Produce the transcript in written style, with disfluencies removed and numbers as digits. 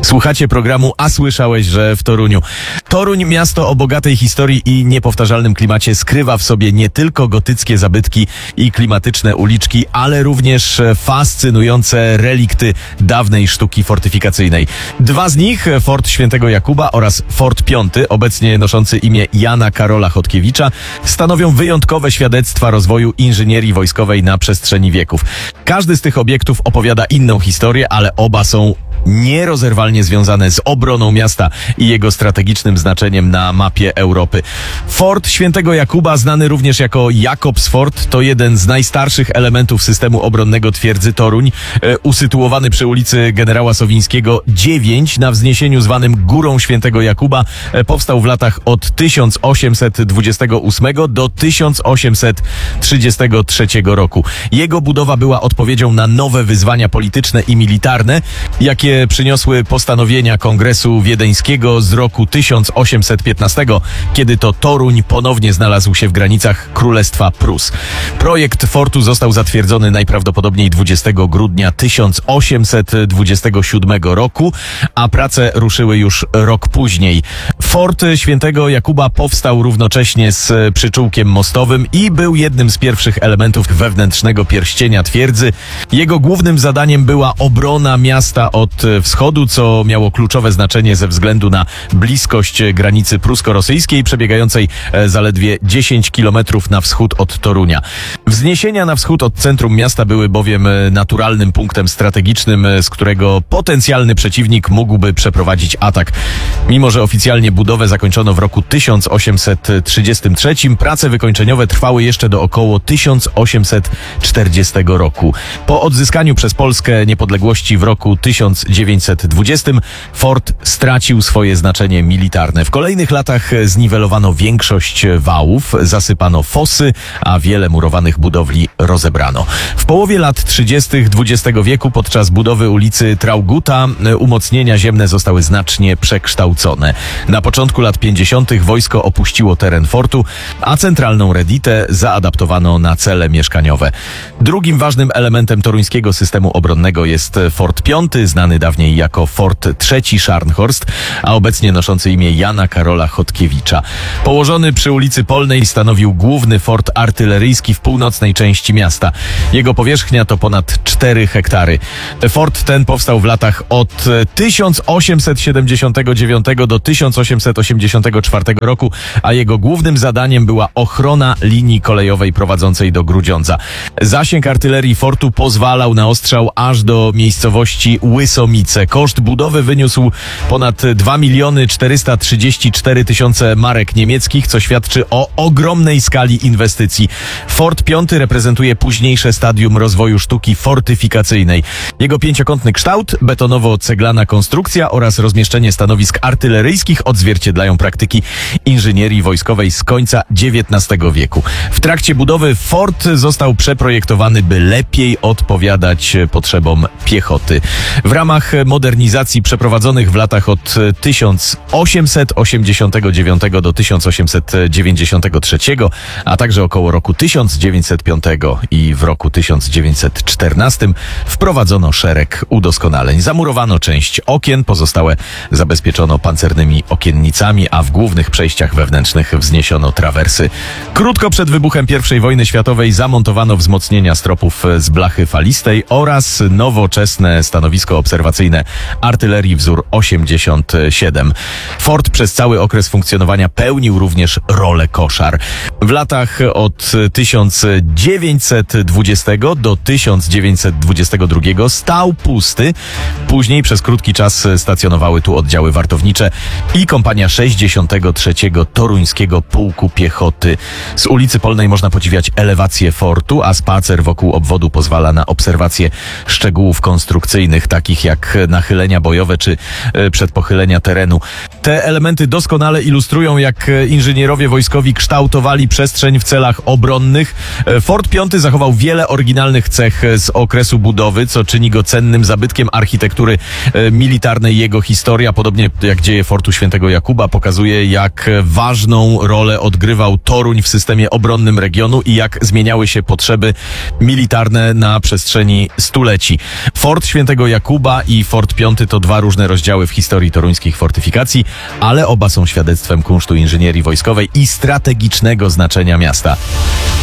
Słuchacie programu A słyszałeś, że w Toruniu. Toruń, miasto o bogatej historii i niepowtarzalnym klimacie, skrywa w sobie nie tylko gotyckie zabytki i klimatyczne uliczki, ale również fascynujące relikty dawnej sztuki fortyfikacyjnej. Dwa z nich, Fort Świętego Jakuba oraz Fort Piąty, obecnie noszący imię Jana Karola Chodkiewicza, stanowią wyjątkowe świadectwa rozwoju inżynierii wojskowej na przestrzeni wieków. Każdy z tych obiektów opowiada inną historię, ale oba są nierozerwalnie związane z obroną miasta i jego strategicznym znaczeniem na mapie Europy. Fort Świętego Jakuba, znany również jako Jakobsfort, to jeden z najstarszych elementów systemu obronnego twierdzy Toruń, usytuowany przy ulicy Generała Sowińskiego 9 na wzniesieniu zwanym Górą Świętego Jakuba. Powstał w latach od 1828 do 1833 roku. Jego budowa była odpowiedzią na nowe wyzwania polityczne i militarne, jakie przyniosły postanowienia Kongresu Wiedeńskiego z roku 1815, kiedy to Toruń ponownie znalazł się w granicach Królestwa Prus. Projekt fortu został zatwierdzony najprawdopodobniej 20 grudnia 1827 roku, a prace ruszyły już rok później. Fort Świętego Jakuba powstał równocześnie z przyczółkiem mostowym i był jednym z pierwszych elementów wewnętrznego pierścienia twierdzy. Jego głównym zadaniem była obrona miasta od wschodu, co miało kluczowe znaczenie ze względu na bliskość granicy prusko-rosyjskiej, przebiegającej zaledwie 10 kilometrów na wschód od Torunia. Wzniesienia na wschód od centrum miasta były bowiem naturalnym punktem strategicznym, z którego potencjalny przeciwnik mógłby przeprowadzić atak. Mimo że oficjalnie budowę zakończono w roku 1833, prace wykończeniowe trwały jeszcze do około 1840 roku. Po odzyskaniu przez Polskę niepodległości w roku 1920 fort stracił swoje znaczenie militarne. W kolejnych latach zniwelowano większość wałów, zasypano fosy, a wiele murowanych budowli rozebrano. W połowie lat 30. XX wieku podczas budowy ulicy Trauguta umocnienia ziemne zostały znacznie przekształcone. Na początku lat 50. wojsko opuściło teren fortu, a centralną reditę zaadaptowano na cele mieszkaniowe. Drugim ważnym elementem toruńskiego systemu obronnego jest Fort Piąty, znany dawniej jako Fort III Scharnhorst, a obecnie noszący imię Jana Karola Chodkiewicza. Położony przy ulicy Polnej stanowił główny fort artyleryjski w północnej części miasta. Jego powierzchnia to ponad 4 hektary. Fort ten powstał w latach od 1879 do 1884 roku, a jego głównym zadaniem była ochrona linii kolejowej prowadzącej do Grudziądza. Zasięg artylerii fortu pozwalał na ostrzał aż do miejscowości Łysomice. Koszt budowy wyniósł ponad 2 434 000 marek niemieckich, co świadczy o ogromnej skali inwestycji. Fort Piąty reprezentuje późniejsze stadium rozwoju sztuki fortyfikacyjnej. Jego pięciokątny kształt, betonowo-ceglana konstrukcja oraz rozmieszczenie stanowisk artyleryjskich odzwierciedlają praktyki inżynierii wojskowej z końca XIX wieku. W trakcie budowy fort został przeprojektowany, by lepiej odpowiadać potrzebom piechoty. W ramach modernizacji przeprowadzonych w latach od 1889 do 1893, a także około roku 1905 i w roku 1914 wprowadzono szereg udoskonaleń. Zamurowano część okien, pozostałe zabezpieczono pancernymi okiennicami, a w głównych przejściach wewnętrznych wzniesiono trawersy. Krótko przed wybuchem I wojny światowej zamontowano wzmocnienia stropów z blachy falistej oraz nowoczesne stanowisko obserwacyjne artylerii wzór 87. Fort przez cały okres funkcjonowania pełnił również rolę koszar. W latach od 1920 do 1922 stał pusty. Później przez krótki czas stacjonowały tu oddziały wartownicze i kompania 63. Toruńskiego Pułku Piechoty. Z ulicy Polnej można podziwiać elewację fortu, a spacer wokół obwodu pozwala na obserwację szczegółów konstrukcyjnych, takich jak nachylenia bojowe czy przedpochylenia terenu. Te elementy doskonale ilustrują, jak inżynierowie wojskowi kształtowali przestrzeń w celach obronnych. Fort Piąty zachował wiele oryginalnych cech z okresu budowy, co czyni go cennym zabytkiem architektury militarnej. Jego historia, podobnie jak dzieje Fortu Świętego Jakuba, pokazuje, jak ważną rolę odgrywał Toruń w systemie obronnym regionu i jak zmieniały się potrzeby militarne na przestrzeni stuleci. Fort Świętego Jakuba i Fort V to dwa różne rozdziały w historii toruńskich fortyfikacji, ale oba są świadectwem kunsztu inżynierii wojskowej i strategicznego znaczenia miasta.